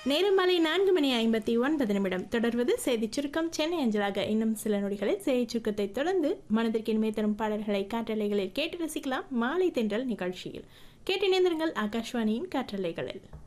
நேரம் மாலை 4:59 தொடர்வது செய்திச் சுருக்கம். சென்னை அஞ்சலாக இன்னும் சில நொடிகளில் செய்திச் சுருக்கத்தை தொடர்ந்து மனதிற்கு இனிமை தரும் பாடல்களை காற்றலைகளில் கேட்டு ரசிக்கலாம். மாலை தென்றல் நிகழ்ச்சியில் கேட்டிணைந்திருங்கள் ஆகாஷ்வாணியின் காற்றலைகளில்.